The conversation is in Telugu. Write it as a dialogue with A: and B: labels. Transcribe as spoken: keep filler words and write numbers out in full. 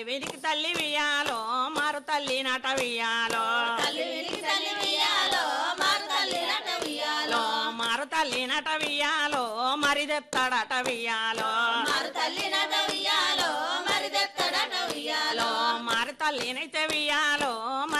A: వీరికి తల్లి వియాలో మారు తల్లి నట వియాలో
B: తల్లి వీరికి తల్లి వియాలో మారు తల్లి నట వియాలో
A: మారు తల్లి నట వియాలో మరి తెస్తాడట వియాలో
B: మారు తల్లి నట వియాలో మరి తెస్తాడట వియాలో
A: మారు తల్లినైతే వియాలో